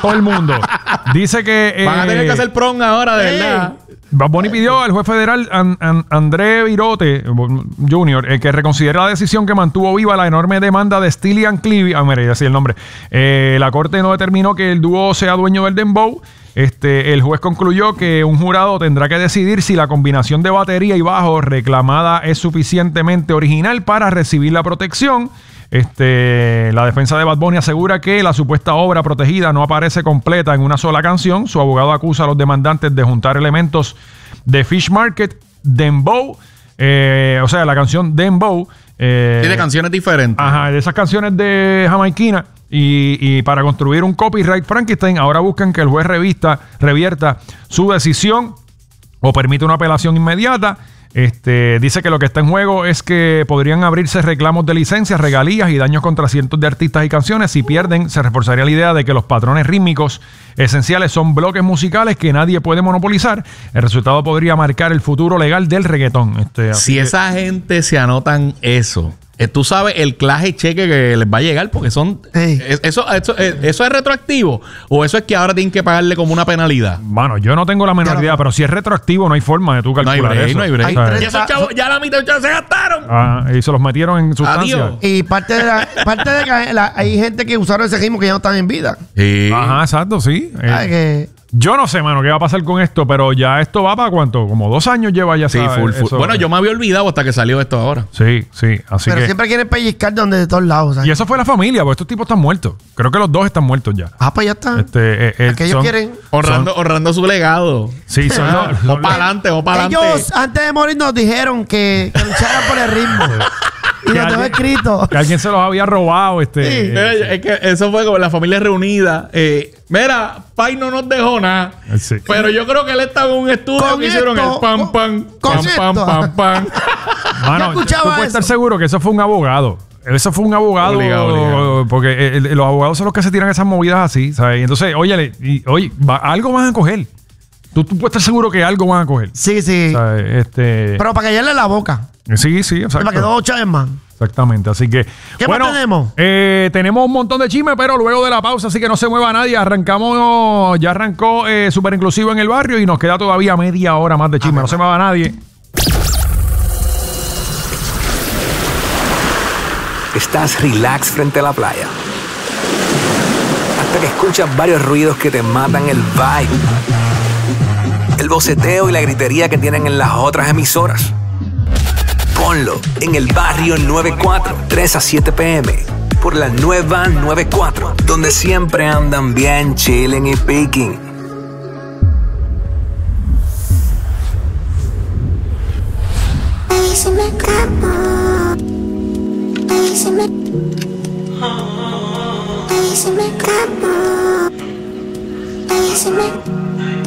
todo el mundo. Dice que... van a tener que hacer prom ahora, de verdad. Bad Bunny pidió al juez federal André Virote Jr. Que reconsidere la decisión que mantuvo viva la enorme demanda de Steely and Clevie. Mira, ya sé el nombre. La corte no determinó que el dúo sea dueño del dembow. El juez concluyó que un jurado tendrá que decidir si la combinación de batería y bajo reclamada es suficientemente original para recibir la protección. La defensa de Bad Bunny asegura que la supuesta obra protegida no aparece completa en una sola canción. Su abogado acusa a los demandantes de juntar elementos de Fish Market, Dembow, o sea, la canción Dembow. Tiene canciones diferentes. Ajá, de esas canciones de jamaiquina. Y para construir un copyright Frankenstein, ahora buscan que el juez revierta su decisión o permita una apelación inmediata. Dice que lo que está en juego es que podrían abrirse reclamos de licencias, regalías y daños contra cientos de artistas y canciones. Si pierden, se reforzaría la idea de que los patrones rítmicos esenciales son bloques musicales que nadie puede monopolizar. El resultado podría marcar el futuro legal del reggaetón. Si esa gente se anotan eso, tú sabes el clase cheque que les va a llegar, porque son... ¿Eso es retroactivo? ¿O eso es que ahora tienen que pagarle como una penalidad? Bueno, yo no tengo la menor idea, pero si es retroactivo no hay forma de tú calcular eso. No hay break. Y esos chavos, ya la mitad de chavos se gastaron. Y se los metieron en sustancias. Adiós. Y parte de que hay gente que usaron ese ritmo que ya no están en vida. Sí. Ajá, exacto, sí. Yo no sé, mano, qué va a pasar con esto, pero ya esto va para ¿cuánto? Como 2 años lleva ya. Sí, full. Bueno, yo me había olvidado hasta que salió esto ahora. Sí, así pero que... siempre quieren pellizcar de todos lados, ¿sabes? Y eso fue la familia, porque estos tipos están muertos. Creo que los dos están muertos ya. Pues ya está. Ellos quieren... Honrando su legado. Sí, son Vamos para adelante. Ellos, antes de morir, nos dijeron que lucharan por el ritmo. Y lo tengo escrito. Que alguien se los había robado. Es que eso fue como la familia reunida. Mira, Pai no nos dejó nada. Sí. Pero yo creo que él estaba en un estudio que hicieron el pam. Mano, tú puedes estar seguro que eso fue un abogado. Eso fue un abogado. Obligado. Porque los abogados son los que se tiran esas movidas así, ¿sabes? Y entonces, oye, algo van a coger. Tú puedes estar seguro que algo van a coger. Sí. ¿Sabes? Pero para callarle la boca. Sí, exacto. Para que no chaven más. Exactamente, así que... ¿Qué más tenemos? Tenemos un montón de chisme, pero luego de la pausa, así que no se mueva nadie. Ya arrancó Super Inclusivo en el Barrio y nos queda todavía media hora más de chisme. No se mueva nadie. Estás relax frente a la playa. Hasta que escuchas varios ruidos que te matan el vibe. El boceteo y la gritería que tienen en las otras emisoras. Ponlo en el Barrio 94, 3 a 7 p.m. por la nueva 94, donde siempre andan bien chilling y picking. Ahí se me escapó. Ahí se me escapó. Ahí se me